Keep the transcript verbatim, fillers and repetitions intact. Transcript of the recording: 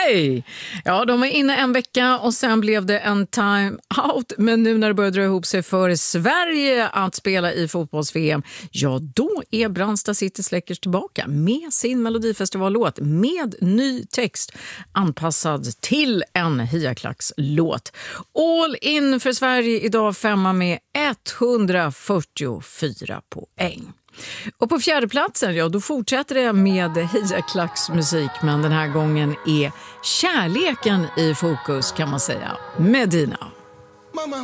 Hej! Ja, de var inne en vecka och sen blev det en time out. Men nu när det börjar dra ihop sig för Sverige att spela i fotbolls-V M, ja då är Brandsta City Släckers tillbaka med sin Melodifestivallåt med ny text anpassad till en Hiaklax-låt. All in för Sverige idag, femma med etthundrafyrtiofyra poäng. Och på fjärde platsen, ja då fortsätter det med Hiaklax musik, men den här gången är kärleken i fokus kan man säga. Medina. Mamma